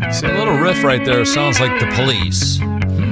See, a little riff right there sounds like The Police.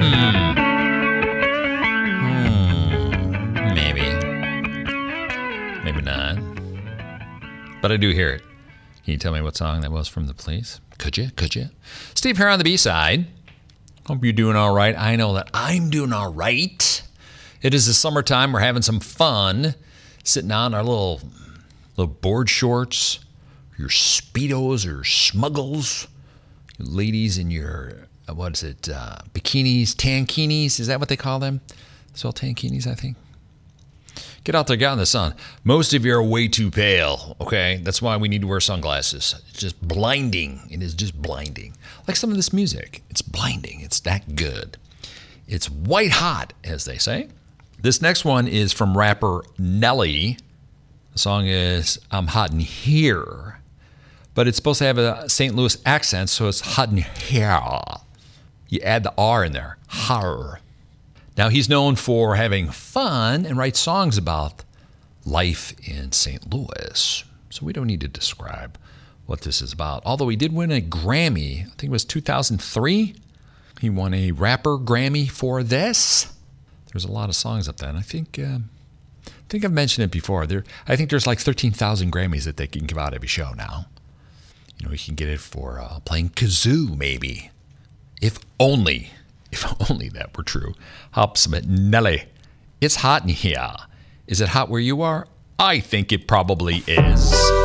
Maybe. Maybe not. But I do hear it. Can you tell me what song that was from The Police? Could you? Steve here on the B-side. Hope you're doing all right. I know that I'm doing all right. It is the summertime. We're having some fun. Sitting on our little board shorts, your Speedos or Smuggles. Ladies in your, bikinis, tankinis. Is that what they call them? It's all tankinis, I think. Get out there, get out in the sun. Most of you are way too pale, okay? That's why we need to wear sunglasses. It's just blinding. It is just blinding. Like some of this music. It's blinding. It's that good. It's white hot, as they say. This next one is from rapper Nelly. The song is I'm Hot in Here. But it's supposed to have a St. Louis accent, so it's hot in here. You add the R in there. Har. Now, he's known for having fun and write songs about life in St. Louis. So we don't need to describe what this is about. Although he did win a Grammy, I think it was 2003. He won a rapper Grammy for this. There's a lot of songs up there, and I think I've mentioned it before. I think there's like 13,000 Grammys that they can give out every show now. You can get it for playing kazoo, maybe. If only that were true. Hop submit Nelly. It's hot in here. Is it hot where you are? I think it probably is.